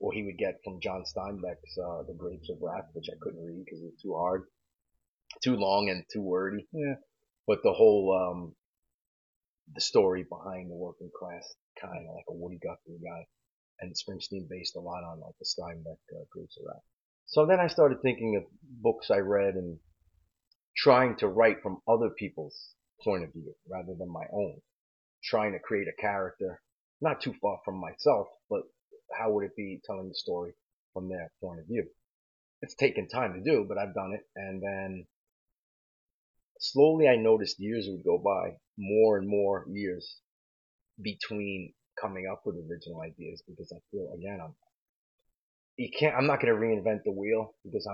or he would get from John Steinbeck's The Grapes of Wrath, which I couldn't read because it was too hard, too long, and too wordy. Yeah. But the whole the story behind the working class, kind of like a Woody Guthrie guy, and Springsteen based a lot on like the Steinbeck Grapes of Wrath. So then I started thinking of books I read and trying to write from other people's point of view rather than my own. Trying to create a character, not too far from myself, but how would it be telling the story from their point of view? It's taken time to do, but I've done it. And then slowly I noticed years would go by, more and more years between coming up with original ideas because I feel again I'm not going to reinvent the wheel because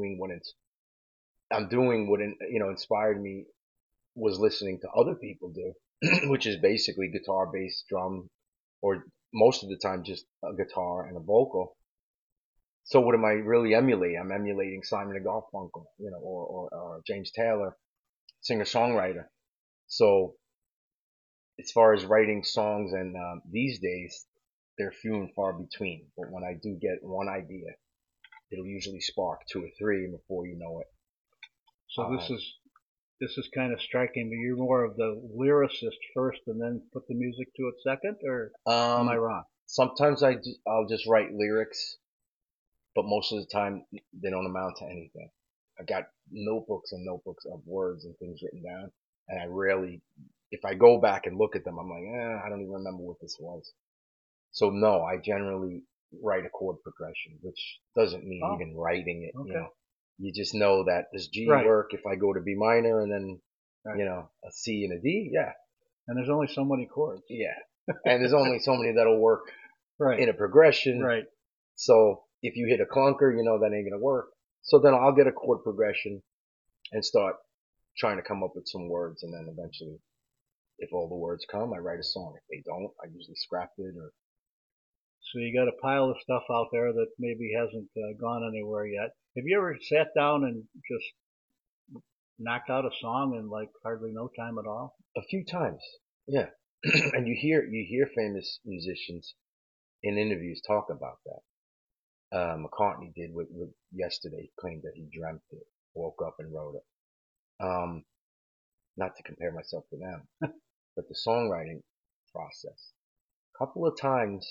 I'm doing what inspired me was listening to other people do, which is basically guitar, bass, drum, or most of the time just a guitar and a vocal. So what am I really emulating? I'm emulating Simon and Garfunkel, or James Taylor, singer-songwriter. So as far as writing songs and these days, they're few and far between. But when I do get one idea, it'll usually spark two or three, and before you know it. So this is kind of striking me. You're more of the lyricist first, and then put the music to it second, or am I wrong? Sometimes I'll just write lyrics, but most of the time they don't amount to anything. I got notebooks and notebooks of words and things written down, and I rarely, if I go back and look at them, I'm like, I don't even remember what this was. So no, I generally write a chord progression, which doesn't mean even writing it. Okay. You just know that does G Right. work if I go to B minor and then Right. a C and a D? Yeah, And there's only so many chords. yeah, and there's only so many that'll work Right. in a progression. Right. So if you hit a clunker, that ain't gonna work. So then I'll get a chord progression and start trying to come up with some words, and then eventually, if all the words come, I write a song. If they don't, I usually scrap it. Or So you got a pile of stuff out there that maybe hasn't gone anywhere yet. Have you ever sat down and just knocked out a song in like hardly no time at all? a few times, yeah. And you hear famous musicians in interviews talk about that. McCartney did with Yesterday, claimed that he dreamt it, woke up and wrote it. Not to compare myself to them, but the songwriting process. A couple of times,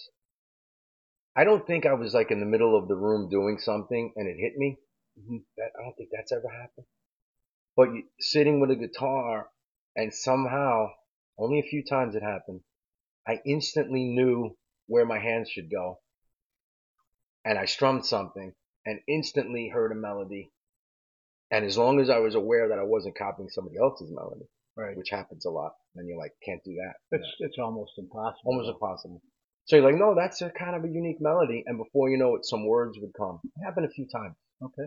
I don't think I was like in the middle of the room doing something and it hit me. I don't think that's ever happened. But sitting with a guitar and somehow, only a few times it happened, I instantly knew where my hands should go. And I strummed something and instantly heard a melody. And as long as I was aware that I wasn't copying somebody else's melody, Right. which happens a lot, then you're like, can't do that. It's almost impossible. Almost impossible. So you're like, no, that's a kind of a unique melody. And before you know it, some words would come. It happened a few times. Okay.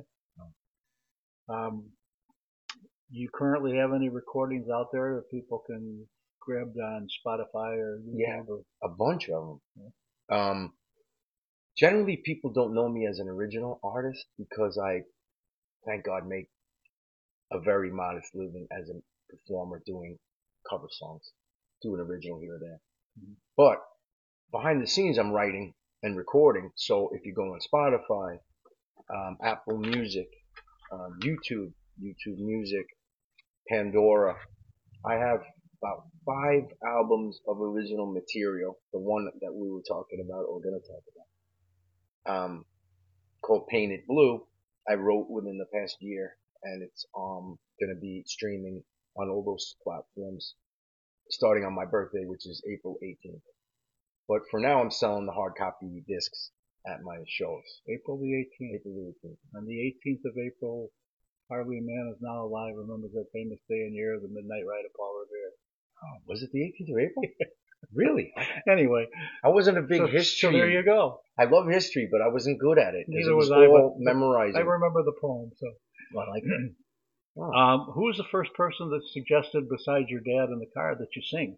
You currently have any recordings out there that people can grab on Spotify or YouTube? Yeah, a bunch of them. Yeah. Generally, people don't know me as an original artist because I, thank God, make a very modest living as a performer doing cover songs, do an original here or there. But behind the scenes, I'm writing and recording. So if you go on Spotify, Apple Music, YouTube Music, Pandora, I have about 5 albums of original material. The one that we were talking about or going to talk about, called Painted Blue, I wrote within the past year, and it's going to be streaming on all those platforms starting on my birthday, which is April 18th. But for now, I'm selling the hard copy discs at my shows. April the 18th. April the 18th. On the 18th of April, Hardly a Man Is Now Alive remembers that famous day and year of the Midnight Ride of Paul Revere. Oh, was it the 18th of April? Really? Anyway, I wasn't a big history. So there you go. I love history, but I wasn't good at it. Neither it was I. All memorizing. I remember the poem, so I like it. Oh. Who was the first person that suggested, besides your dad in the car, that you sing?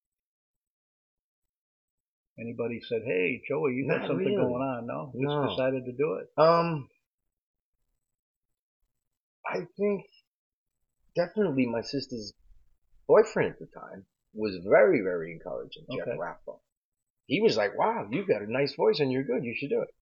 Anybody said, "Hey, Joey, you got something going on"? No, just decided to do it. I think definitely my sister's boyfriend at the time was very, very encouraging. Jeff Raffo. He was like, "Wow, you got a nice voice and you're good. You should do it."